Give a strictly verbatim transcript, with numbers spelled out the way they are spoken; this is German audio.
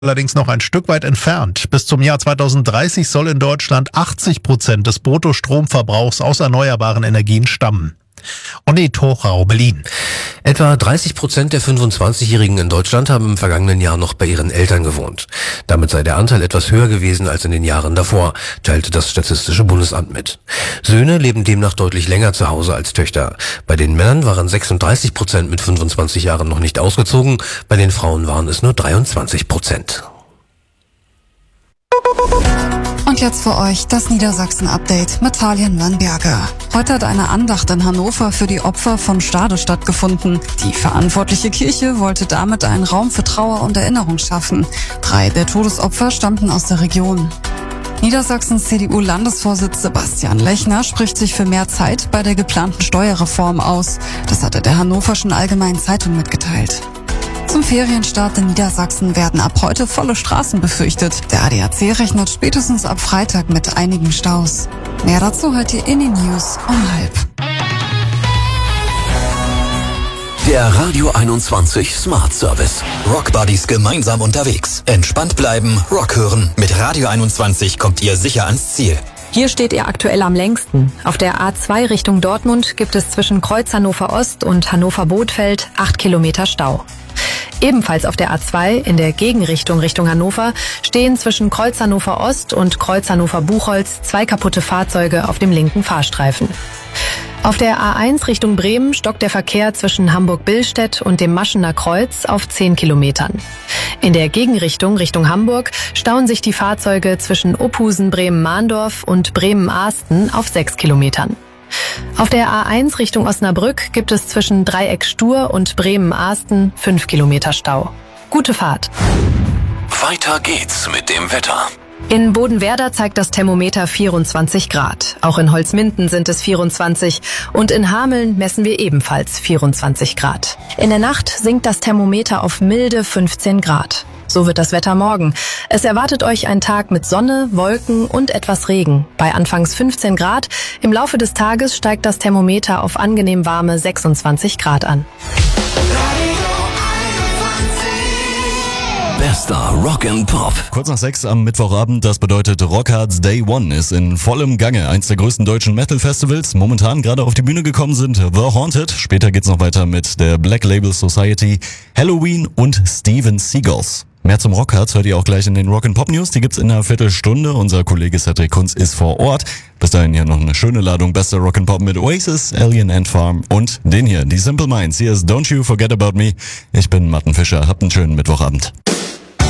allerdings noch ein Stück weit entfernt. Bis zum Jahr zweitausenddreißig soll in Deutschland achtzig Prozent des Bruttostromverbrauchs aus erneuerbaren Energien stammen. Onni Torau, Berlin. Etwa dreißig Prozent der fünfundzwanzigjährigen in Deutschland haben im vergangenen Jahr noch bei ihren Eltern gewohnt. Damit sei der Anteil etwas höher gewesen als in den Jahren davor, teilte das Statistische Bundesamt mit. Söhne leben demnach deutlich länger zu Hause als Töchter. Bei den Männern waren sechsunddreißig Prozent mit fünfundzwanzig Jahren noch nicht ausgezogen, bei den Frauen waren es nur dreiundzwanzig Prozent. Und jetzt für euch das Niedersachsen-Update mit Talien Mannberger. Heute hat eine Andacht in Hannover für die Opfer von Stade stattgefunden. Die verantwortliche Kirche wollte damit einen Raum für Trauer und Erinnerung schaffen. Drei der Todesopfer stammten aus der Region. Niedersachsens C D U-Landesvorsitz Sebastian Lechner spricht sich für mehr Zeit bei der geplanten Steuerreform aus. Das hat er der Hannoverschen Allgemeinen Zeitung mitgeteilt. Zum Ferienstart in Niedersachsen werden ab heute volle Straßen befürchtet. Der A D A C rechnet spätestens ab Freitag mit einigen Staus. Mehr dazu hört ihr in den News um halb. Der Radio einundzwanzig Smart Service. Rock Buddies gemeinsam unterwegs. Entspannt bleiben, Rock hören. Mit Radio einundzwanzig kommt ihr sicher ans Ziel. Hier steht ihr aktuell am längsten. Auf der A zwei Richtung Dortmund gibt es zwischen Kreuz Hannover Ost und Hannover Bothfeld acht Kilometer Stau. Ebenfalls auf der A zwei in der Gegenrichtung Richtung Hannover stehen zwischen Kreuz Hannover Ost und Kreuz Hannover Buchholz zwei kaputte Fahrzeuge auf dem linken Fahrstreifen. Auf der A eins Richtung Bremen stockt der Verkehr zwischen Hamburg-Billstedt und dem Maschener Kreuz auf zehn Kilometern. In der Gegenrichtung Richtung Hamburg stauen sich die Fahrzeuge zwischen Ophusen-Bremen-Mahndorf und Bremen-Ahsten auf sechs Kilometern. Auf der A eins Richtung Osnabrück gibt es zwischen Dreieck Stur und Bremen-Ahsten fünf Kilometer Stau. Gute Fahrt. Weiter geht's mit dem Wetter. In Bodenwerder zeigt das Thermometer vierundzwanzig Grad. Auch in Holzminden sind es vierundzwanzig und in Hameln messen wir ebenfalls vierundzwanzig Grad. In der Nacht sinkt das Thermometer auf milde fünfzehn Grad. So wird das Wetter morgen. Es erwartet euch ein Tag mit Sonne, Wolken und etwas Regen. Bei anfangs fünfzehn Grad. Im Laufe des Tages steigt das Thermometer auf angenehm warme sechsundzwanzig Grad an. Bester Rock and Pop. Kurz nach sechs am Mittwochabend, das bedeutet Rockhards Day One ist in vollem Gange. Eins der größten deutschen Metal-Festivals. Momentan gerade auf die Bühne gekommen sind The Haunted. Später geht's noch weiter mit der Black Label Society, Halloween und Steven Seagulls. Mehr zum Rockhards hört ihr auch gleich in den Rock and Pop News. Die gibt's in einer Viertelstunde. Unser Kollege Cedric Kunz ist vor Ort. Bis dahin hier noch eine schöne Ladung bester Rock and Pop mit Oasis, Alien Ant Farm und den hier, die Simple Minds. Hier ist Don't You Forget About Me. Ich bin Martin Fischer. Habt einen schönen Mittwochabend.